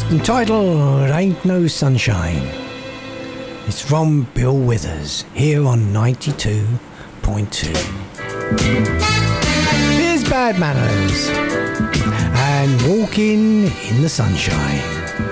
entitled Ain't No Sunshine. It's from Bill Withers here on 92.2. Here's Bad Manners and Walking in the Sunshine.